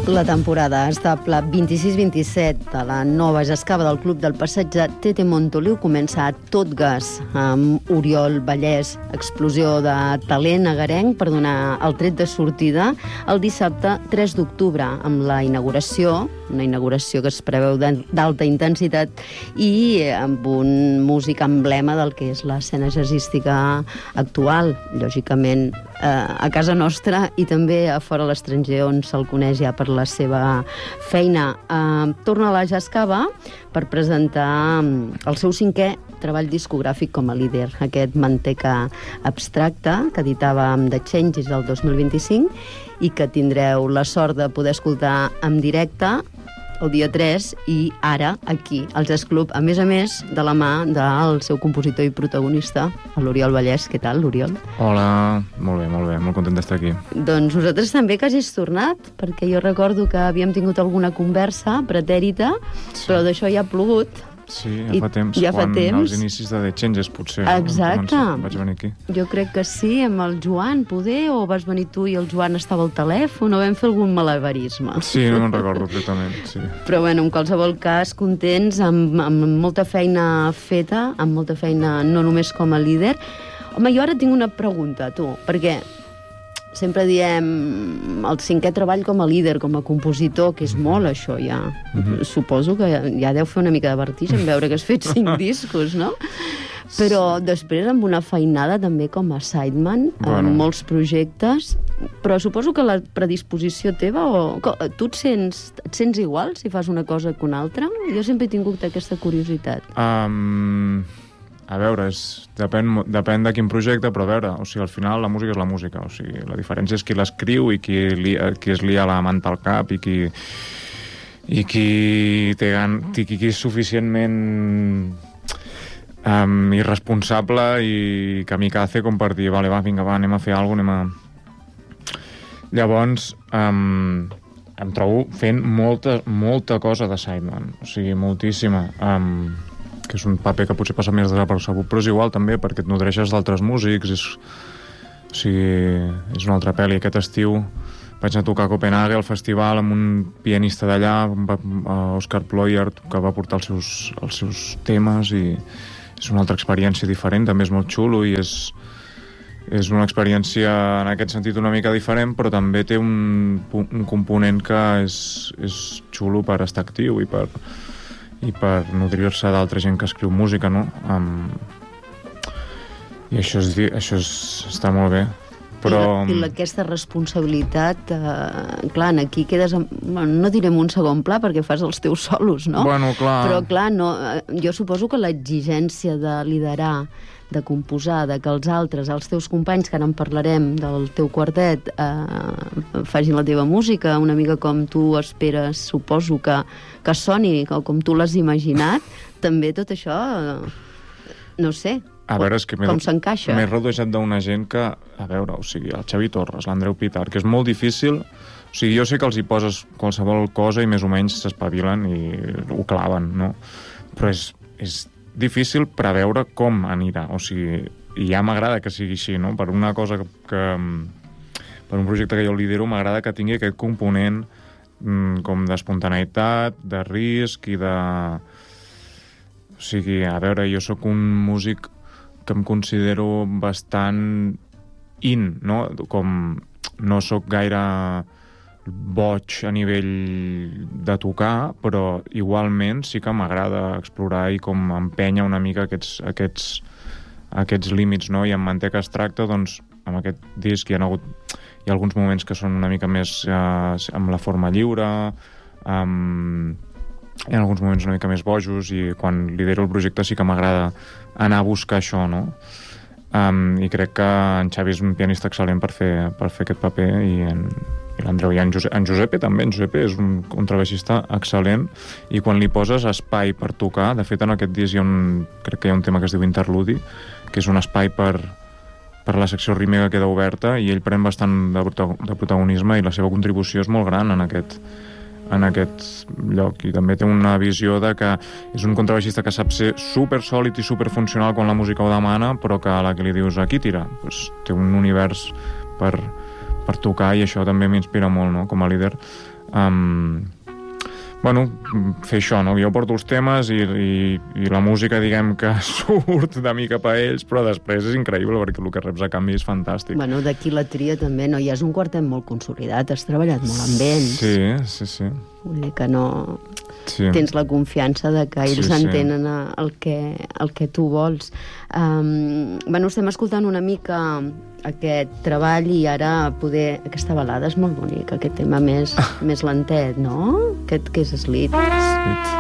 La temporada estable 26-27 de la nova Jascava del Club del Passatge Tete Montoliu comença a tot gas amb Oriol Vallès, explosió de talent agarenc per donar el tret de sortida el dissabte 3 d'octubre amb la inauguració, una inauguració que es preveu d'alta intensitat i amb un músic emblema del que és l'escena jazzística actual, lògicament a casa nostra i també a fora l'estranger on se'l coneix ja per la seva feina. Torna a la Jascava per presentar el seu 5è treball discogràfic com a líder, aquest Manteca abstracte que editava amb The Changes el 2025 i que tindreu la sort de poder escoltar en directe el dia 3 i ara aquí, al Jazz Club, a més, de la mà del seu compositor i protagonista, l'Oriol Vallès. Què tal, l'Oriol? Hola, molt bé, molt content d'estar aquí. Doncs nosaltres també que hagis tornat, perquè jo recordo que havíem tingut alguna conversa pretèrita, sí. Però d'això ja ha plogut. Sí, ja fa temps. Als inicis de The Changes, potser. Exacte. Vaig venir aquí. Jo crec que sí, amb el Joan, poder, o vas venir tu i el Joan estava al telèfon, o vam fer algun malabarisme. Sí, no me'n recordo exactament, sí. Però bueno, en qualsevol cas, contents, amb molta feina feta, amb molta feina no només com a líder. Home, jo ara tinc una pregunta, tu, perquè sempre diem el 5è treball com a líder, com a compositor, que és molt això ja. Suposo que ja deu fer una mica de vertigen en veure que has fet 5 discos, no? Però després amb una feinada també com a sideman, amb molts projectes, però suposo que la predisposició teva, tu et sents igual si fas una cosa que una altra? Jo sempre he tingut aquesta curiositat. A veure, depèn de quin projecte, però a veure, o sigui, al final la música és la música, o sigui, la diferència és qui l'escriu i qui es lia la manta al cap i qui és suficientment irresponsable i kamikaze com per dir, vale, vinga, anem a fer alguna cosa, Llavors, em trobo fent molta cosa de sideman, o sigui, moltíssima, que és un paper que potser passa més desapercebut, però és igual també, perquè et nodreixes d'altres músics, és una altra pel·li. Aquest estiu vaig anar a tocar a Copenhague, al festival, amb un pianista d'allà, Oscar Ployard, que va portar els seus temes, i és una altra experiència diferent, també és molt xulo, i és una experiència en aquest sentit una mica diferent, però també té un component que és xulo per estar actiu i per nodrir-se d'altra gent que escriu música, no? I això està molt bé. Però... I aquesta responsabilitat, clar, aquí quedes... no direm un segon pla perquè fas els teus solos, no? Bueno, clar. Però, clar, jo suposo que l'exigència de liderar, de composar, de que els altres, els teus companys, que ara en parlarem del teu quartet, facin la teva música una mica com tu esperes, suposo que soni, com tu l'has imaginat, també tot això, no sé, a veure, és que com s'encaixa. M'he rodejat d'una gent que, a veure, o sigui, el Xavi Torres, l'Andreu Pitar, que és molt difícil, o sigui, jo sé que els hi poses qualsevol cosa i més o menys s'espavilen i ho claven, no? Però és difícil preveure com anirà, o sigui, i ja m'agrada que sigui així, no? Per una cosa per un projecte que jo lidero, m'agrada que tingui aquest component com d'espontaneïtat, de risc i de... O sigui, a veure, jo sóc un músic que em considero bastant no? Com no sóc gaire boig a nivell de tocar, però igualment sí que m'agrada explorar i com empènyer una mica aquests límits, no? I en Manteca abstracte, doncs, amb aquest disc hi ha alguns moments que són una mica més amb la forma lliure, hi ha alguns moments una mica més bojos, i quan lidero el projecte sí que m'agrada anar a buscar això, no? I crec que en Xavi és un pianista excel·lent per fer aquest paper, i l'Andreu, i en Giuseppe també. En Giuseppe és un contrabaixista excel·lent, i quan li poses espai per tocar, de fet en aquest disc crec que hi ha un tema que es diu Interludi, que és un espai per la secció rítmica que queda oberta, i ell pren bastant de protagonisme, i la seva contribució és molt gran en aquest lloc, i també té una visió de que és un contrabaixista que sap ser super sòlid i super funcional quan la música ho demana, però que a la que li dius aquí tira, té un univers per tocar, i això també m'inspira molt, no? Com a líder. bueno, fer això, no? Jo porto els temes i la música, diguem que surt de mi cap a ells, però després és increïble perquè el que reps a canvi és fantàstic. Bueno, d'aquí la tria també, no? Ja és un quartet molt consolidat, has treballat molt amb ells. Sí. Vull dir que no... Sí. Tens la confiança de que ells entenen el que tu vols. Bueno, estem escoltant una mica aquest treball i ara poder... Aquesta balada és molt bonica, aquest tema més lentet, no? Aquest que és Sleep.